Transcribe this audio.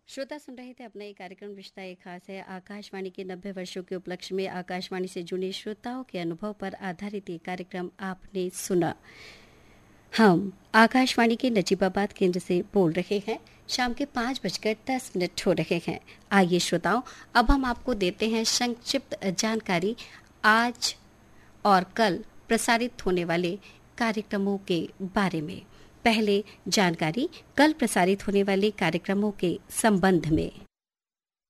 श्रोता सुन रहे थे अपना ये कार्यक्रम रिश्ता एक खास है। आकाशवाणी के 90 वर्षों के उपलक्ष्य में आकाशवाणी से जुड़े श्रोताओं के अनुभव पर आधारित ये कार्यक्रम आपने सुना। हम आकाशवाणी के नजीबाबाद केंद्र से बोल रहे हैं। शाम के 5:10 हो रहे हैं। आइए श्रोताओं, अब हम आपको देते हैं संक्षिप्त जानकारी आज और कल प्रसारित होने वाले कार्यक्रमों के बारे में। पहले जानकारी कल प्रसारित होने वाले कार्यक्रमों के संबंध में।